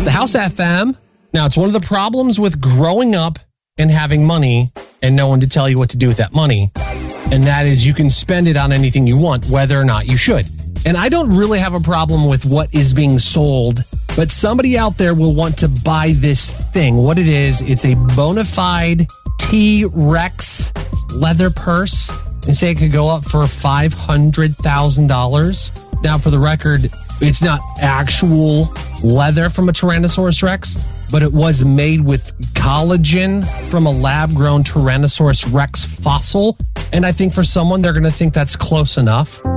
the House FM. Now, it's one of the problems with growing up and having money and no one to tell you what to do with that money. And that is you can spend it on anything you want, whether or not you should. And I don't really have a problem with what is being sold, but somebody out there will want to buy this thing. What it is, it's a bona fide T-Rex leather purse. They say it could go up for $500,000. Now, for the record, it's not actual leather from a Tyrannosaurus Rex, but it was made with collagen from a lab-grown Tyrannosaurus Rex fossil. And I think for someone, they're going to think that's close enough.